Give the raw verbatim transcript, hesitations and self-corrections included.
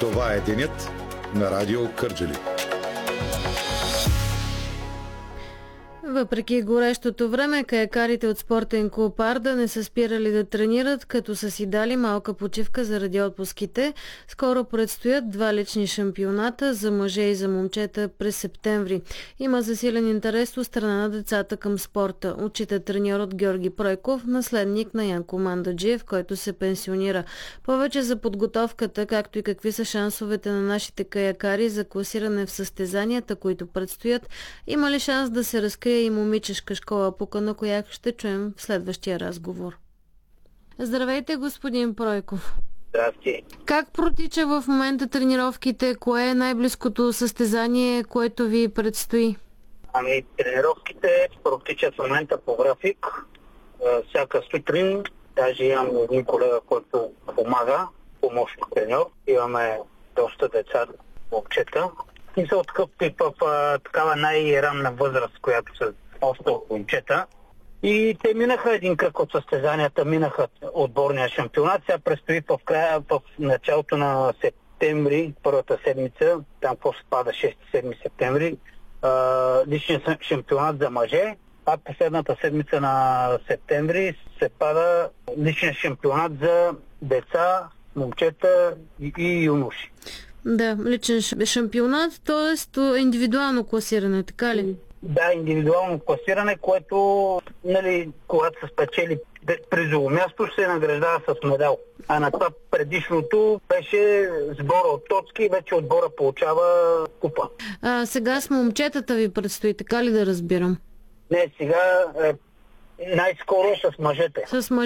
Това е денят на Радио Кърджали. Въпреки горещото време, каякарите от спортен клуб Арда не са спирали да тренират, като са си дали малка почивка заради отпуските. Скоро предстоят два лични шампионата за мъже и за момчета през септември. Има засилен интерес от страна на децата към спорта. Отчита треньорът Георги Пройков, наследник на Янко Мандаджиев, който се пенсионира. Повече за подготовката, както и какви са шансовете на нашите каякари за класиране в състезанията, които предстоят, има ли шанс да се разкрие и момичешка школа Пука, на която ще чуем в следващия разговор. Здравейте, господин Пройков. Здрасти. Как протича в момента тренировките? Кое е най-близкото състезание, което ви предстои? Ами, тренировките протичат в момента по график. Всяка сутрин, даже имам един колега, който помага, помощник треньор. Имаме доста деца, момчета. И са от такъв тип в такава най-ранна възраст, която са още от момчета. И те минаха един кръг от състезанията, минаха отборния шампионат. Сега предстои в, края, в началото на септември, първата седмица, там какво се пада, шести-седми септември, личният шампионат за мъже, а последната седмица на септември се пада личният шампионат за деца, момчета и, и юноши. Да, личен шампионат, т.е. индивидуално класиране, така ли? Да, индивидуално класиране, което, нали, когато се спечели призово място, ще се награждава с медал. А на това предишното беше сбора от точки и вече отбора получава купа. А сега с момчетата ви предстои, така ли да разбирам? Не, сега е, най-скоро с мъжете. С мъжете.